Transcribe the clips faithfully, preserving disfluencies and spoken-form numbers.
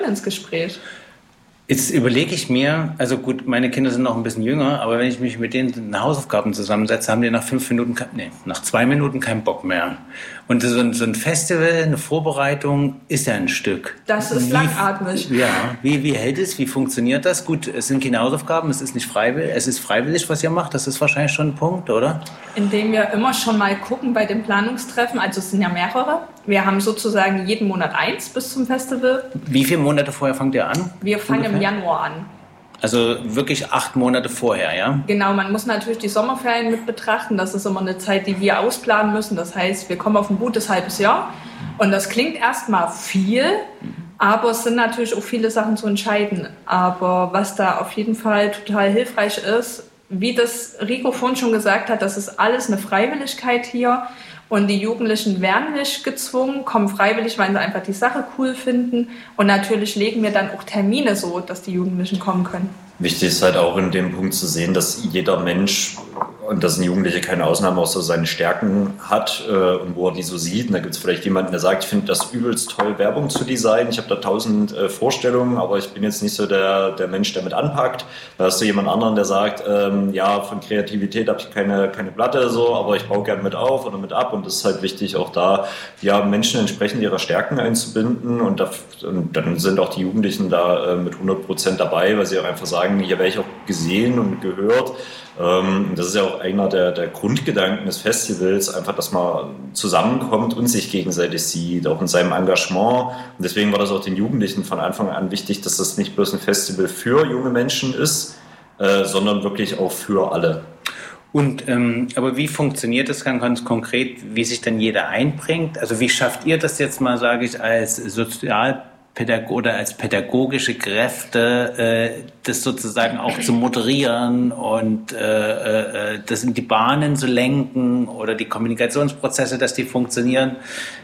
ins Gespräch. Jetzt überlege ich mir, also gut, meine Kinder sind noch ein bisschen jünger, aber wenn ich mich mit denen in Hausaufgaben zusammensetze, haben die nach fünf Minuten, nee, nach zwei Minuten keinen Bock mehr. Und so ein, so ein Festival, eine Vorbereitung ist ja ein Stück. Das ist wie, langatmig. Ja, wie, wie hält es, wie funktioniert das? Gut, es sind keine Hausaufgaben, es ist nicht freiwillig, es ist freiwillig, was ihr macht, das ist wahrscheinlich schon ein Punkt, oder? Indem wir immer schon mal gucken bei den Planungstreffen, also es sind ja mehrere. Wir haben sozusagen jeden Monat eins bis zum Festival. Wie viele Monate vorher fangt ihr an? Wir fangen ungefähr im Januar an. Also wirklich acht Monate vorher, ja? Genau, man muss natürlich die Sommerferien mit betrachten. Das ist immer eine Zeit, die wir ausplanen müssen. Das heißt, wir kommen auf ein gutes halbes Jahr. Und das klingt erstmal viel, aber es sind natürlich auch viele Sachen zu entscheiden. Aber was da auf jeden Fall total hilfreich ist, wie das Rico vorhin schon gesagt hat, das ist alles eine Freiwilligkeit hier. Und die Jugendlichen werden nicht gezwungen, kommen freiwillig, weil sie einfach die Sache cool finden. Und natürlich legen wir dann auch Termine so, dass die Jugendlichen kommen können. Wichtig ist halt auch in dem Punkt zu sehen, dass jeder Mensch, und das sind Jugendliche keine Ausnahme, auch so seine Stärken hat äh, und wo er die so sieht. Und da gibt es vielleicht jemanden, der sagt, ich finde das übelst toll, Werbung zu designen. Ich habe da tausend äh, Vorstellungen, aber ich bin jetzt nicht so der, der Mensch, der mit anpackt. Da hast du jemand anderen, der sagt, ähm, ja, von Kreativität habe ich keine, keine Platte, so, aber ich baue gerne mit auf oder mit ab. Und das ist halt wichtig, auch da ja, Menschen entsprechend ihrer Stärken einzubinden. Und, da, und dann sind auch die Jugendlichen da äh, mit hundert Prozent dabei, weil sie auch einfach sagen, hier werde ich auch gesehen und gehört. Ähm, das ist ja auch einer der, der Grundgedanken des Festivals, einfach, dass man zusammenkommt und sich gegenseitig sieht, auch in seinem Engagement. Und deswegen war das auch den Jugendlichen von Anfang an wichtig, dass das nicht bloß ein Festival für junge Menschen ist, äh, sondern wirklich auch für alle. Und ähm, aber wie funktioniert das dann ganz konkret, wie sich dann jeder einbringt? Also wie schafft ihr das jetzt mal, sage ich, als Sozialpädagoge oder als pädagogische Kräfte, äh, das sozusagen auch zu moderieren und äh, äh, das in die Bahnen zu lenken oder die Kommunikationsprozesse, dass die funktionieren?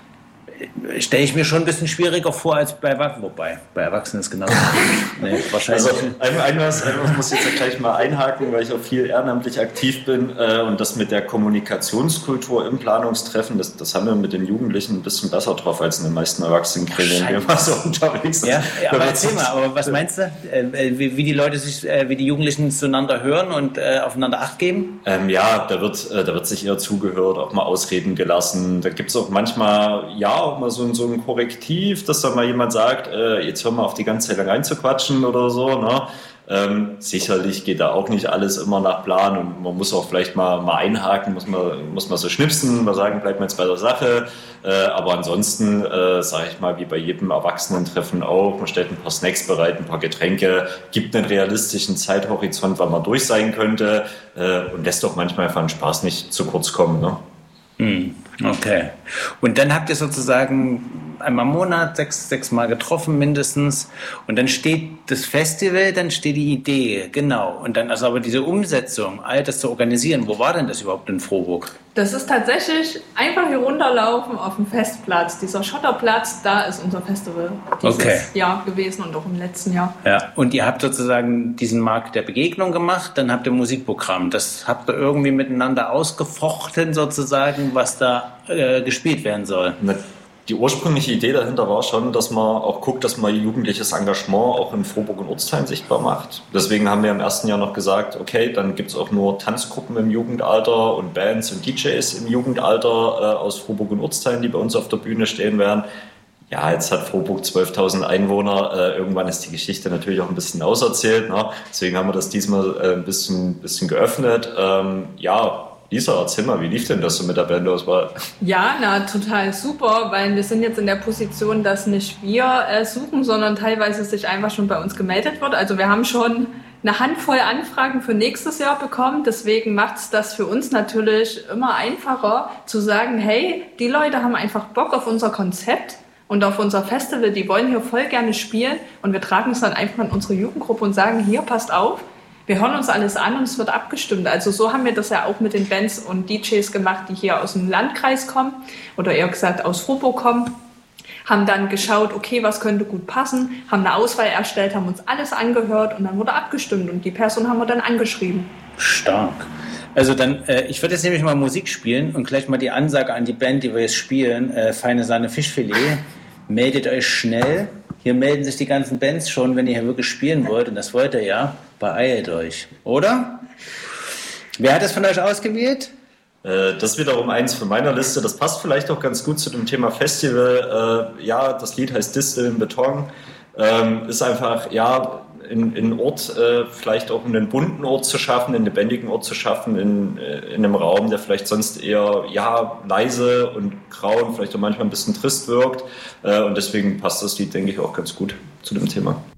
Stelle ich mir schon ein bisschen schwieriger vor als bei Erwachsenen. Wobei, bei Erwachsenen ist genau nee, wahrscheinlich. Also einmal, einmal muss ich jetzt ja gleich mal einhaken, weil ich auch viel ehrenamtlich aktiv bin äh, und das mit der Kommunikationskultur im Planungstreffen, das, das haben wir mit den Jugendlichen ein bisschen besser drauf als in den meisten Erwachsenengremien, wir immer so unterwegs sind. Ja, ja, aber erzähl mal, aber was meinst du, äh, wie, wie die Leute sich, äh, wie die Jugendlichen zueinander hören und äh, aufeinander Acht geben? Ähm, ja, da wird, äh, da wird sich eher zugehört, auch mal ausreden gelassen. Da gibt es auch manchmal, ja, auch mal so ein, so ein Korrektiv, dass da mal jemand sagt, äh, jetzt hör mal auf die ganze Zeit lang reinzuquatschen oder so, ne? Ähm, sicherlich geht da auch nicht alles immer nach Plan und man muss auch vielleicht mal, mal einhaken, muss man, muss man so schnipsen, mal sagen, bleibt man jetzt bei der Sache. Äh, aber ansonsten, äh, sage ich mal, wie bei jedem Erwachsenentreffen auch, man stellt ein paar Snacks bereit, ein paar Getränke, gibt einen realistischen Zeithorizont, wann man durch sein könnte äh, und lässt auch manchmal einfach den Spaß nicht zu kurz kommen, ne? Hm, okay. Und dann habt ihr sozusagen einmal im Monat, sechs, sechs Mal getroffen mindestens. Und dann steht das Festival, dann steht die Idee, genau. Und dann also aber diese Umsetzung, all das zu organisieren, wo war denn das überhaupt in Frohburg? Das ist tatsächlich einfach hier runterlaufen auf dem Festplatz. Dieser Schotterplatz, da ist unser Festival dieses okay. Jahr gewesen und auch im letzten Jahr. Ja. Und ihr habt sozusagen diesen Markt der Begegnung gemacht, dann habt ihr Musikprogramm. Das habt ihr irgendwie miteinander ausgefochten sozusagen, was da äh, gespielt werden soll. Die ursprüngliche Idee dahinter war schon, dass man auch guckt, dass man jugendliches Engagement auch in Frohburg und Ortsteilen sichtbar macht. Deswegen haben wir im ersten Jahr noch gesagt, okay, dann gibt es auch nur Tanzgruppen im Jugendalter und Bands und D Js im Jugendalter äh, aus Frohburg und Ortsteilen, die bei uns auf der Bühne stehen werden. Ja, jetzt hat Frohburg zwölftausend Einwohner. Äh, irgendwann ist die Geschichte natürlich auch ein bisschen auserzählt. Ne? Deswegen haben wir das diesmal äh, ein bisschen, bisschen geöffnet. Ähm, ja, Lisa, erzähl mal, wie lief denn das so mit der Bandauswahl? Ja, na, total super, weil wir sind jetzt in der Position, dass nicht wir äh, suchen, sondern teilweise sich einfach schon bei uns gemeldet wird. Also wir haben schon eine Handvoll Anfragen für nächstes Jahr bekommen. Deswegen macht es das für uns natürlich immer einfacher zu sagen, hey, die Leute haben einfach Bock auf unser Konzept und auf unser Festival. Die wollen hier voll gerne spielen und wir tragen es dann einfach in unsere Jugendgruppe und sagen, hier, passt auf. Wir hören uns alles an und es wird abgestimmt. Also so haben wir das ja auch mit den Bands und D Js gemacht, die hier aus dem Landkreis kommen oder eher gesagt aus Frohburg kommen. Haben dann geschaut, okay, was könnte gut passen, haben eine Auswahl erstellt, haben uns alles angehört und dann wurde abgestimmt und die Person haben wir dann angeschrieben. Stark. Also dann, äh, ich würde jetzt nämlich mal Musik spielen und gleich mal die Ansage an die Band, die wir jetzt spielen, äh, Feine Sahne Fischfilet. Meldet euch schnell. Hier melden sich die ganzen Bands schon, wenn ihr hier wirklich spielen wollt. Und das wollt ihr ja. Beeilt euch. Oder? Wer hat das von euch ausgewählt? Das ist wiederum eins von meiner Liste. Das passt vielleicht auch ganz gut zu dem Thema Festival. Ja, das Lied heißt Distel in Beton. Ist einfach, ja, in, in einen Ort, vielleicht auch einen bunten Ort zu schaffen, einen lebendigen Ort zu schaffen, in, in einem Raum, der vielleicht sonst eher, ja, leise und grau und vielleicht auch manchmal ein bisschen trist wirkt. Und deswegen passt das Lied, denke ich, auch ganz gut zu dem Thema.